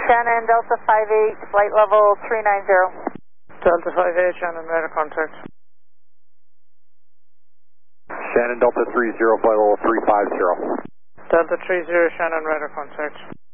Shannon, Delta 58, flight level 390. Delta 58, Shannon, radar contact. Shannon, Delta 30, flight level 350. Delta 30, Shannon, radar contact.